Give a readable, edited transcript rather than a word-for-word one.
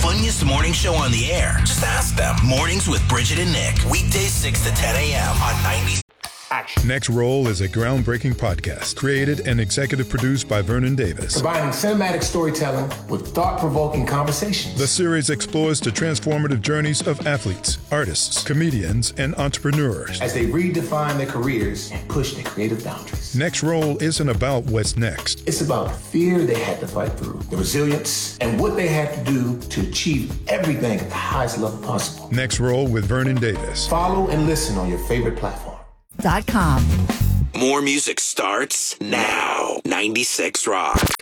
funniest morning show on the air. Just ask them. Mornings with Bridget and Nick. Weekdays 6 to 10 a.m. on 90. Action. Next Roll is a groundbreaking podcast created and executive produced by Vernon Davis. Combining cinematic storytelling with thought-provoking conversations. The series explores the transformative journeys of athletes, artists, comedians, and entrepreneurs as they redefine their careers and push their creative boundaries. Next Roll isn't about what's next. It's about the fear they had to fight through, the resilience, and what they had to do to achieve everything at the highest level possible. Next Roll with Vernon Davis. Follow and listen on your favorite platform. More music starts now. 96 Rock.